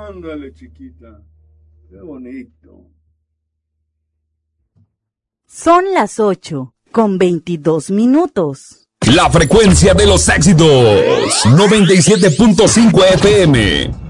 Ándale, chiquita. Qué bonito. Son las 8:22. La frecuencia de los éxitos. 97.5 FM.